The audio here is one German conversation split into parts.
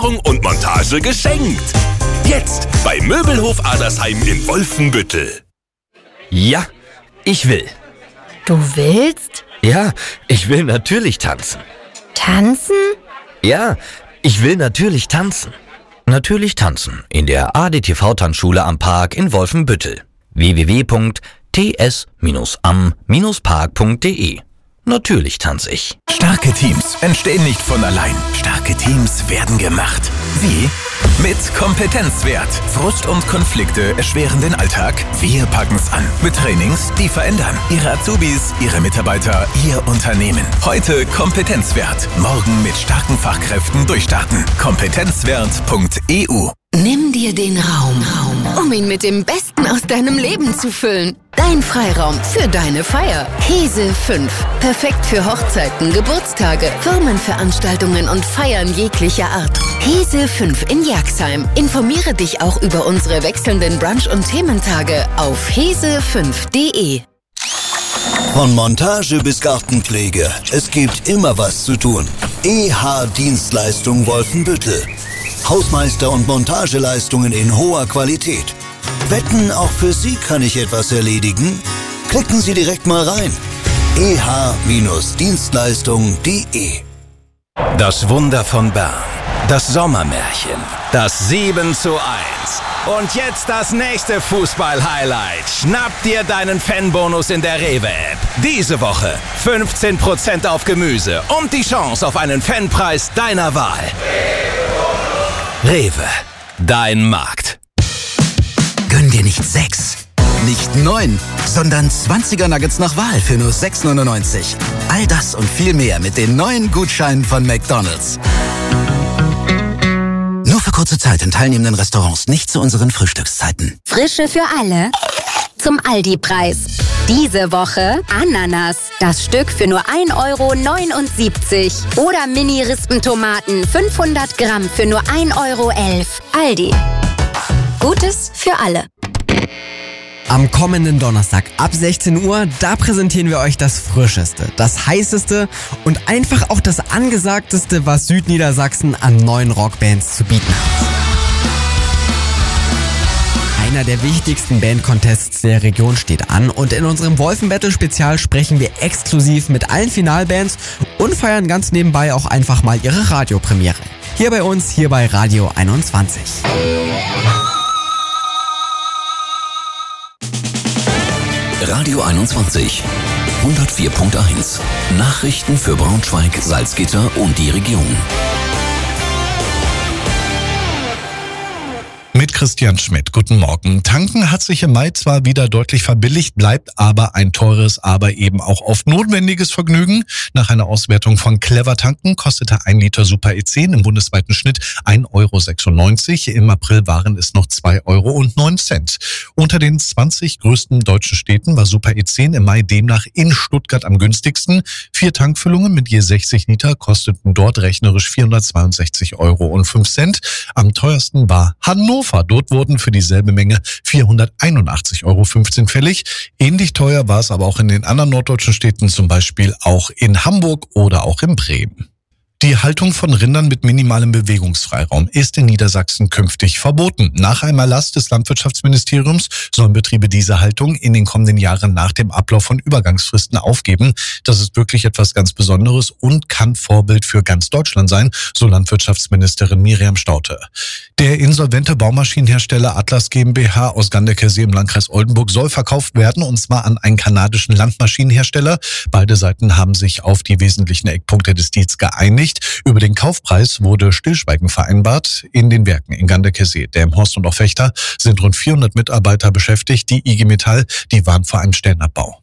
Installierung und Montage geschenkt. Jetzt bei Möbelhof Adersheim in Wolfenbüttel. Ja, ich will. Du willst? Ja, ich will natürlich tanzen. Tanzen? Ja, ich will natürlich tanzen. Natürlich tanzen in der ADTV-Tanzschule am Park in Wolfenbüttel. www.ts-am-park.de. Natürlich tanze ich. Starke Teams entstehen nicht von allein. Starke Teams werden gemacht. Wie? Mit Kompetenzwert. Frust und Konflikte erschweren den Alltag. Wir packen's an. Mit Trainings, die verändern. Ihre Azubis, Ihre Mitarbeiter, Ihr Unternehmen. Heute Kompetenzwert. Morgen mit starken Fachkräften durchstarten. Kompetenzwert.eu. Nimm dir den Raum, um ihn mit dem Besten aus deinem Leben zu füllen. Dein Freiraum für deine Feier. Hese 5. Perfekt für Hochzeiten, Geburtstage, Firmenveranstaltungen und Feiern jeglicher Art. Hese 5 in Jagsheim. Informiere dich auch über unsere wechselnden Brunch- und Thementage auf hese5.de. Von Montage bis Gartenpflege, es gibt immer was zu tun. EH-Dienstleistung Wolfenbüttel. Hausmeister- und Montageleistungen in hoher Qualität. Wetten, auch für Sie kann ich etwas erledigen? Klicken Sie direkt mal rein. eh-dienstleistung.de. Das Wunder von Bern. Das Sommermärchen. Das 7:1. Und jetzt das nächste Fußball-Highlight. Schnapp dir deinen Fanbonus in der Rewe-App. Diese Woche 15% auf Gemüse und die Chance auf einen Fanpreis deiner Wahl. Rewe, dein Markt. Gönn dir nicht 6, nicht 9, sondern 20er Nuggets nach Wahl für nur 6,99. All das und viel mehr mit den neuen Gutscheinen von McDonald's. Nur für kurze Zeit in teilnehmenden Restaurants, nicht zu unseren Frühstückszeiten. Frische für alle zum Aldi-Preis. Diese Woche Ananas. Das Stück für nur 1,79 €. Oder Mini-Rispentomaten 500 Gramm für nur 1,11 €. Aldi. Gutes für alle. Am kommenden Donnerstag ab 16 Uhr, da präsentieren wir euch das Frischeste, das Heißeste und einfach auch das Angesagteste, was Südniedersachsen an neuen Rockbands zu bieten hat. Einer der wichtigsten Bandcontests der Region steht an und in unserem Wolfenbattle-Spezial sprechen wir exklusiv mit allen Finalbands und feiern ganz nebenbei auch einfach mal ihre Radiopremiere. Hier bei uns, hier bei Radio 21. Radio 21, 104.1. Nachrichten für Braunschweig, Salzgitter und die Region. Mit Christian Schmidt. Guten Morgen. Tanken hat sich im Mai zwar wieder deutlich verbilligt, bleibt aber ein teures, aber eben auch oft notwendiges Vergnügen. Nach einer Auswertung von Clever Tanken kostete 1 Liter Super E10 im bundesweiten Schnitt 1,96 €. Im April waren es noch 2,09 €. Unter den 20 größten deutschen Städten war Super E10 im Mai demnach in Stuttgart am günstigsten. 4 Tankfüllungen mit je 60 Liter kosteten dort rechnerisch 462,05 €. Am teuersten war Hannover. Dort wurden für dieselbe Menge 481,15 € fällig. Ähnlich teuer war es aber auch in den anderen norddeutschen Städten, zum Beispiel auch in Hamburg oder auch in Bremen. Die Haltung von Rindern mit minimalem Bewegungsfreiraum ist in Niedersachsen künftig verboten. Nach einem Erlass des Landwirtschaftsministeriums sollen Betriebe diese Haltung in den kommenden Jahren nach dem Ablauf von Übergangsfristen aufgeben. Das ist wirklich etwas ganz Besonderes und kann Vorbild für ganz Deutschland sein, so Landwirtschaftsministerin Miriam Staudte. Der insolvente Baumaschinenhersteller Atlas GmbH aus Ganderkesee im Landkreis Oldenburg soll verkauft werden, und zwar an einen kanadischen Landmaschinenhersteller. Beide Seiten haben sich auf die wesentlichen Eckpunkte des Deals geeinigt. Über den Kaufpreis wurde Stillschweigen vereinbart. In den Werken in Ganderkesee, Delmenhorst und auch Vechta sind rund 400 Mitarbeiter beschäftigt. Die IG Metall, die waren vor einem Stellenabbau.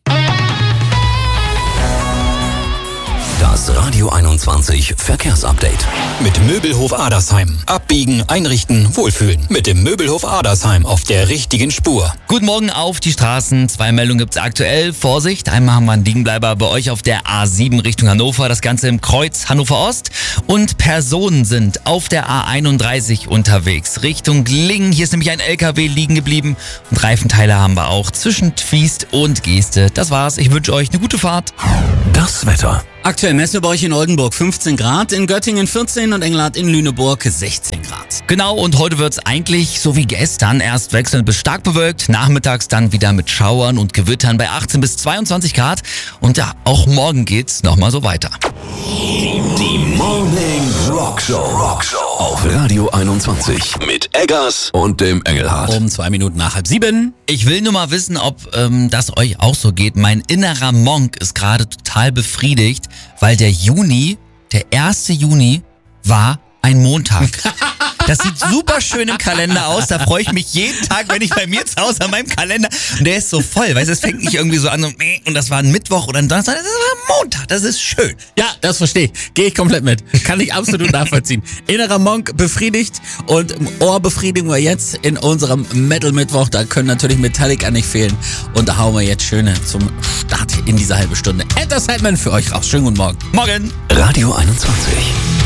Das Radio 21 Verkehrsupdate. Mit Möbelhof Adersheim. Abbiegen, einrichten, wohlfühlen. Mit dem Möbelhof Adersheim auf der richtigen Spur. Guten Morgen auf die Straßen. 2 Meldungen gibt's aktuell. Vorsicht, einmal haben wir einen Liegenbleiber bei euch auf der A7 Richtung Hannover. Das Ganze im Kreuz Hannover Ost. Und Personen sind auf der A31 unterwegs Richtung Lingen. Hier ist nämlich ein LKW liegen geblieben. Und Reifenteile haben wir auch zwischen Twiest und Geeste. Das war's. Ich wünsche euch eine gute Fahrt. Das Wetter. Aktuell messen wir bei euch in Oldenburg 15 Grad, in Göttingen 14 und Engelhardt in Lüneburg 16 Grad. Genau, und heute wird's eigentlich so wie gestern, erst wechselnd bis stark bewölkt, nachmittags dann wieder mit Schauern und Gewittern bei 18 bis 22 Grad. Und ja, auch morgen geht's nochmal so weiter. Die Morning Rockshow auf Radio 21 mit Eggers und dem Engelhardt. Um 2 Minuten nach 6:30. Ich will nur mal wissen, ob das euch auch so geht. Mein innerer Monk ist gerade total befriedigt, weil der 1. Juni war ein Montag. Das sieht super schön im Kalender aus. Da freue ich mich jeden Tag, wenn ich bei mir zu Hause an meinem Kalender, und der ist so voll, weißt du, es fängt nicht irgendwie so an und das war ein Mittwoch oder ein Donnerstag, das war ein Montag, das ist schön. Ja, das verstehe ich. Gehe ich komplett mit. Kann ich absolut nachvollziehen. Innerer Monk befriedigt und Ohr befriedigen wir jetzt in unserem Metal-Mittwoch. Da können natürlich Metallica nicht fehlen. Und da hauen wir jetzt schöne zum Start in diese halbe Stunde Enter Sandman für euch raus. Schönen guten Morgen. Morgen. Radio 21.